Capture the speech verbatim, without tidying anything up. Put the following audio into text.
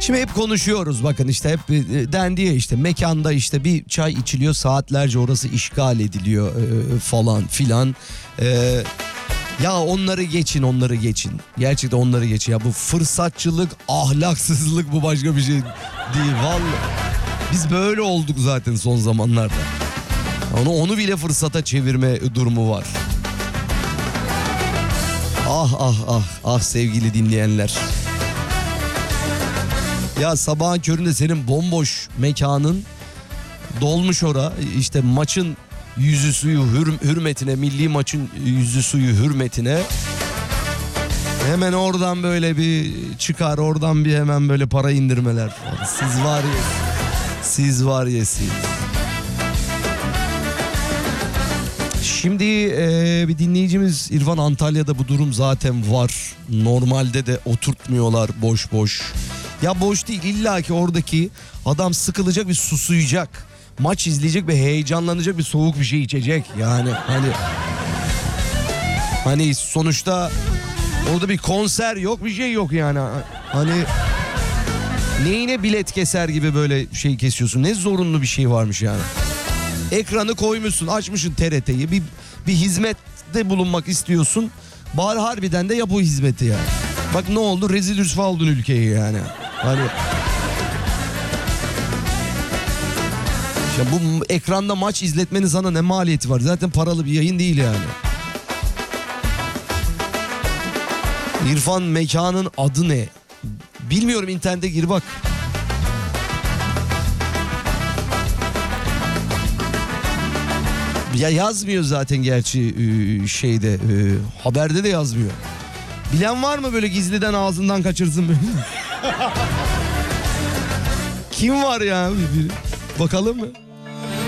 Şimdi hep konuşuyoruz, bakın işte hep dendi ya, işte mekanda işte bir çay içiliyor saatlerce, orası işgal ediliyor e, falan filan. E, ya onları geçin, onları geçin. Gerçekten onları geçin. Ya bu fırsatçılık, ahlaksızlık, bu başka bir şey değil vallahi. Biz böyle olduk zaten son zamanlarda. Onu onu bile fırsata çevirme durumu var. Ah ah ah ah sevgili dinleyenler. Ya sabahın köründe senin bomboş mekanın dolmuş ora, işte maçın yüzü suyu hür, hürmetine, milli maçın yüzü suyu hürmetine hemen oradan böyle bir çıkar, oradan bir hemen böyle para indirmeler. Siz var ya, siz var ya siz. Şimdi e, bir dinleyicimiz İrfan, Antalya'da bu durum zaten var. Normalde de oturtmuyorlar boş boş. Ya boş değil, illa ki oradaki adam sıkılacak, bir susuyacak. Maç izleyecek ve heyecanlanacak, bir soğuk bir şey içecek. Yani hani hani sonuçta orada bir konser yok, bir şey yok yani. Hani neyine bilet keser gibi böyle şey kesiyorsun. Ne zorunlu bir şey varmış yani. Ekranı koymuşsun, açmışsın T R T'yi, bir, bir hizmette bulunmak istiyorsun. Bari harbiden de yap o hizmeti yani. Bak ne oldu, rezil rüsva oldun ülkeyi yani. Hani ya bu ekranda maç izletmenin sana ne maliyeti var? Zaten paralı bir yayın değil yani. İrfan mekanın adı ne? Bilmiyorum, internete gir bak. Ya yazmıyor zaten gerçi şeyde, haberde de yazmıyor. Bilen var mı böyle gizliden ağzından kaçırsın böyle? Kim var ya? Bakalım mı?